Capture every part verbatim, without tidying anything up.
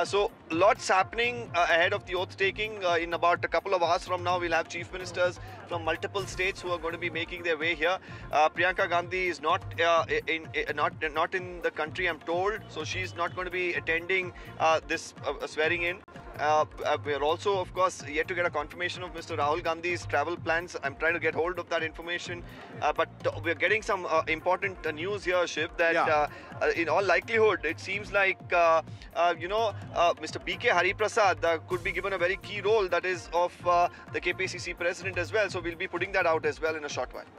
Uh, so lots happening uh, ahead of the oath taking. Uh, in about a couple of hours from now, we'll have chief ministers from multiple states who are going to be making their way here. Uh, Priyanka Gandhi is not uh, in, in not not in the country, I'm told, so she's not going to be attending uh, this uh, swearing in. Uh, uh, we're also, of course, yet to get a confirmation of Mister Rahul Gandhi's travel plans. I'm trying to get hold of that information, uh, but uh, we're getting some uh, important uh, news here, Shiv, that yeah. uh, uh, in all likelihood, it seems like, uh, uh, you know, uh, Mister B K Hariprasad uh, could be given a very key role, that is of uh, the K P C C president as well. So we'll be putting that out as well in a short while.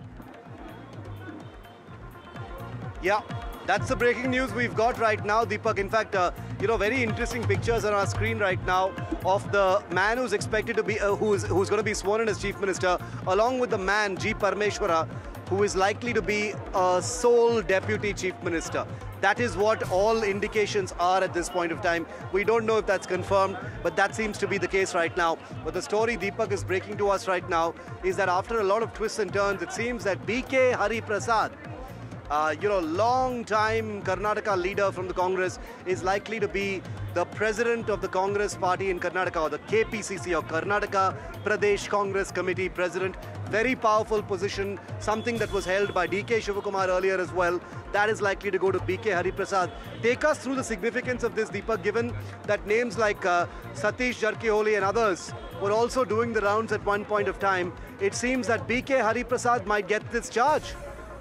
Yeah. That's the breaking news we've got right now, Deepak. In fact, uh, you know, very interesting pictures on our screen right now of the man who's expected to be, uh, who's, who's going to be sworn in as Chief Minister, along with the man, G. Parameshwara, who is likely to be a sole Deputy Chief Minister. That is what all indications are at this point of time. We don't know if that's confirmed, but that seems to be the case right now. But the story Deepak is breaking to us right now is that after a lot of twists and turns, it seems that B K Hariprasad, Uh, you know, long-time Karnataka leader from the Congress, is likely to be the president of the Congress party in Karnataka, or the K P C C, or Karnataka Pradesh Congress Committee president. Very powerful position, something that was held by D K Shivakumar earlier as well. That is likely to go to B K Hariprasad. Take us through the significance of this, Deepak, given that names like uh, Satish Jarkiholi and others were also doing the rounds at one point of time. It seems that B K Hariprasad might get this charge.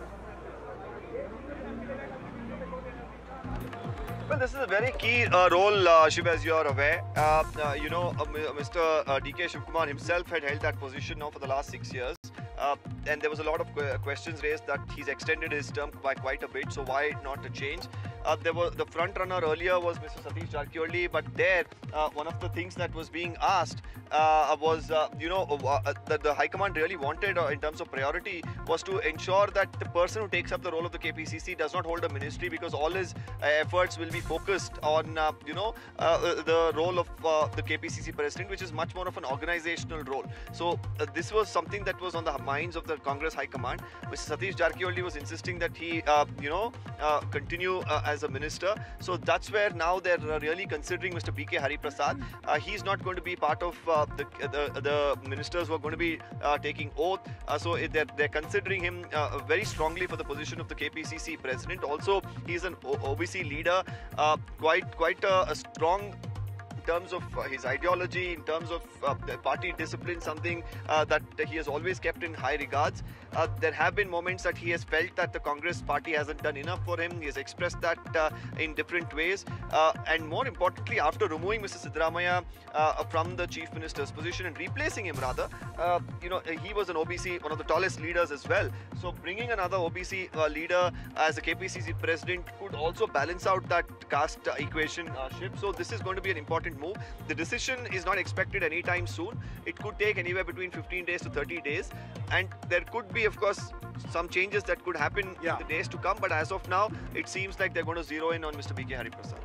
Well, this is a very key uh, role, uh, Shiv, as you are aware. Uh, uh, you know, uh, Mister Uh, D K Shivakumar himself had held that position now for the last six years. Uh, and there was a lot of qu questions raised that he's extended his term by quite a bit, so why not a change? Uh, there was the front runner earlier was Mister Satish Jarkiholi, but there uh, one of the things that was being asked uh, was, uh, you know, uh, that the High Command really wanted uh, in terms of priority was to ensure that the person who takes up the role of the K P C C does not hold a ministry, because all his uh, efforts will be focused on, uh, you know, uh, the role of uh, the K P C C president, which is much more of an organizational role. So uh, this was something that was on the minds of the Congress High Command. Mister Satish Jarkiholi was insisting that he, uh, you know, uh, continue uh, as a minister. So that's where now they're uh, really considering Mister B K Hariprasad. Uh, he's not going to be part of uh, the, the the ministers who are going to be uh, taking oath. Uh, so it, they're, they're considering him uh, very strongly for the position of the K P C C president. Also, he's an O B C leader, uh, quite quite a, a strong in terms of uh, his ideology, in terms of uh, the party discipline, something uh, that he has always kept in high regards. Uh, there have been moments that he has felt that the Congress party hasn't done enough for him. He has expressed that uh, in different ways. Uh, and more importantly, after removing Mister Siddaramaiah uh, from the chief minister's position and replacing him rather, uh, you know, he was an O B C, one of the tallest leaders as well. So bringing another O B C uh, leader as a K P C C president could also balance out that caste uh, equation uh, shift. So this is going to be an important move. The decision is not expected anytime soon. It could take anywhere between fifteen days to thirty days, and there could be, of course, some changes that could happen yeah. in the days to come, but as of now it seems like they're going to zero in on Mister B K Hariprasad.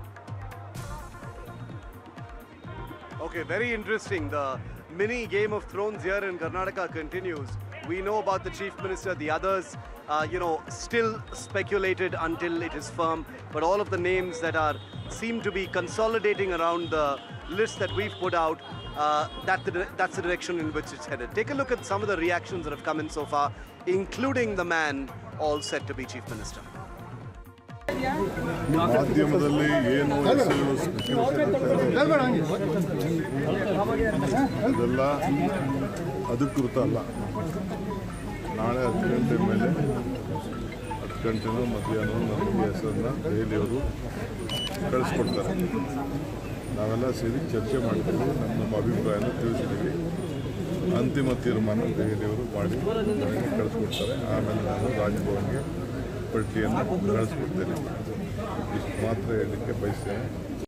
Okay, very interesting. The mini Game of Thrones here in Karnataka continues. We know about the Chief Minister, the others, uh, you know, still speculated until it is firm. But all of the names that are seem to be consolidating around the list that we've put out, uh, that the, that's the direction in which it's headed. Take a look at some of the reactions that have come in so far, including the man all set to be Chief Minister. ಮಾಧ್ಯಮದಲ್ಲಿ ಏನು ಅದೆಲ್ಲ ಅಧಿಕೃತ ಅಲ್ಲ. ನಾಳೆ ಹತ್ತು ಗಂಟೆ ಮೇಲೆ ಹತ್ತು ಗಂಟೆನೋ ಮಧ್ಯಾಹ್ನ ನಮಗೆ ಹೆಸರನ್ನ ದೆಹಲಿಯವರು ಕಳಿಸ್ಕೊಡ್ತಾರೆ. ನಾವೆಲ್ಲ ಸೇರಿ ಚರ್ಚೆ ಮಾಡ್ತೀವಿ, ನಮ್ಮ ನಮ್ಮ ಅಭಿಪ್ರಾಯನ ತಿಳಿಸ್ತೀವಿ. ಅಂತಿಮ ತೀರ್ಮಾನ ದೆಹಲಿಯವರು ಮಾಡಿ ಕಳಿಸ್ಕೊಡ್ತಾರೆ. ಆಮೇಲೆ ನಾನು ರಾಜಭವನ್ಗೆ ಪಟ್ಟಿಯನ್ನು ಕಳಿಸ್ಕೊಡ್ತೇನೆ. ಇಷ್ಟು ಮಾತ್ರ ಹೇಳಲಿಕ್ಕೆ ಬಯಸ್ತೇನೆ.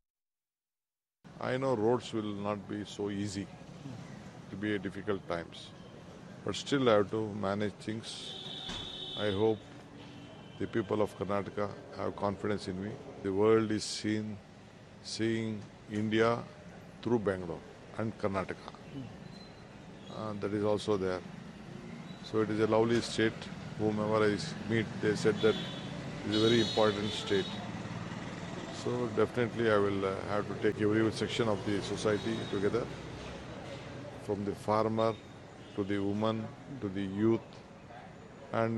I know roads will not be so easy. It will be a difficult times, but still I have to manage things. I hope the people of Karnataka have confidence in me. The world is seen, seeing India through Bangalore and Karnataka. Uh, that is also there. So it is a lovely state. Whomever I meet, they said that it is a very important state. So definitely I will uh, have to take every section of the society together, from the farmer to the woman to the youth, and